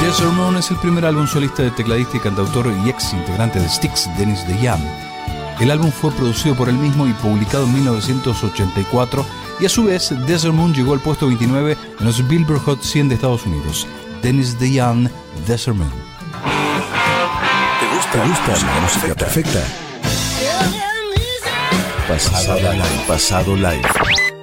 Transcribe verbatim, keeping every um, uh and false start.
Desert Moon es el primer álbum solista del tecladista y cantautor y ex integrante de Styx, Dennis DeYoung. El álbum fue producido por él mismo y publicado en mil novecientos ochenta y cuatro, y a su vez Desert Moon llegó al puesto veintinueve en los Billboard Hot cien de Estados Unidos. Dennis DeYoung, Desert Moon. ¿Te gusta, ¿Te gusta la música perfecta? Pasado live. Pasado live.